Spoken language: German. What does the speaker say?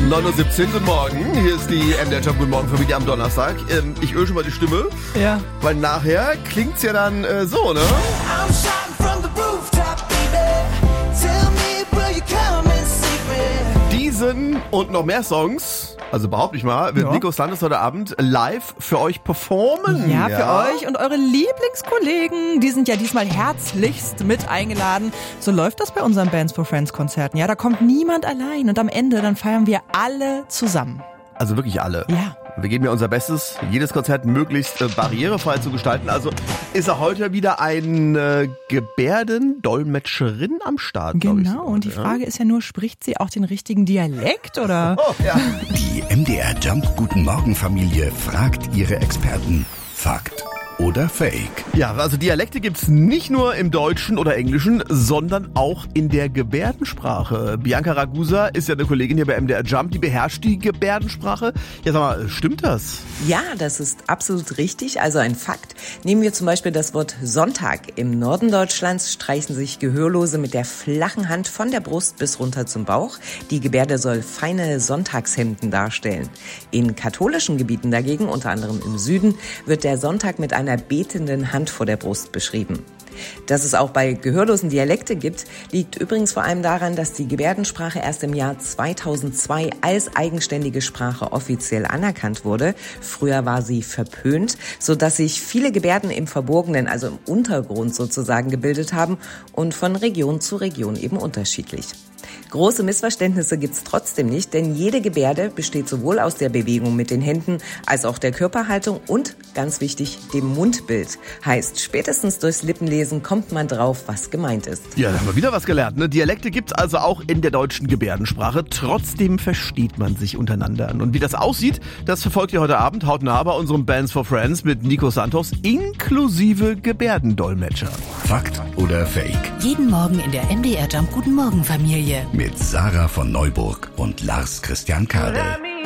9:17 Uhr, guten Morgen. Hier ist die MDR Jump Guten Morgen Familie am Donnerstag. Ich öle schon mal die Stimme. Ja. Weil nachher klingt's ja dann so, ne? Diesen und noch mehr Songs, also behaupte ich mal, wird Nico Santos heute Abend live für euch performen. Ja, für euch und eure Lieblingskollegen. Die sind ja diesmal herzlichst mit eingeladen. So läuft das bei unseren Bands for Friends Konzerten. Ja, da kommt niemand allein und am Ende dann feiern wir alle zusammen. Also wirklich alle. Ja. Wir geben ja unser Bestes, jedes Konzert möglichst barrierefrei zu gestalten. Also ist er heute wieder eine Gebärdendolmetscherin am Start, glaube ich. Genau, und die Frage ist ja nur, spricht sie auch den richtigen Dialekt, oder? Oh, ja. Die MDR Jump Guten Morgen Familie fragt ihre Experten. Fakt oder Fake? Ja, also Dialekte gibt's nicht nur im Deutschen oder Englischen, sondern auch in der Gebärdensprache. Bianca Ragusa ist ja eine Kollegin hier bei MDR Jump, die beherrscht die Gebärdensprache. Ja, sag mal, stimmt das? Ja, das ist absolut richtig, also ein Fakt. Nehmen wir zum Beispiel das Wort Sonntag. Im Norden Deutschlands streichen sich Gehörlose mit der flachen Hand von der Brust bis runter zum Bauch. Die Gebärde soll feine Sonntagshemden darstellen. In katholischen Gebieten dagegen, unter anderem im Süden, wird der Sonntag mit einer betenden Hand vor der Brust beschrieben. Dass es auch bei Gehörlosen Dialekte gibt, liegt übrigens vor allem daran, dass die Gebärdensprache erst im Jahr 2002 als eigenständige Sprache offiziell anerkannt wurde. Früher war sie verpönt, sodass sich viele Gebärden im Verborgenen, also im Untergrund sozusagen, gebildet haben und von Region zu Region eben unterschiedlich. Große Missverständnisse gibt's trotzdem nicht, denn jede Gebärde besteht sowohl aus der Bewegung mit den Händen als auch der Körperhaltung und, ganz wichtig, dem Mundbild. Heißt, spätestens durchs Lippenlesen kommt man drauf, was gemeint ist. Ja, da haben wir wieder was gelernt, ne? Dialekte gibt's also auch in der deutschen Gebärdensprache. Trotzdem versteht man sich untereinander. Und wie das aussieht, das verfolgt ihr heute Abend hautnah bei unserem Bands for Friends mit Nico Santos inklusive Gebärdendolmetscher. Fakt oder Fake? Jeden Morgen in der MDR Jump Guten Morgen Familie. Mit Sarah von Neuburg und Lars Christian Kade.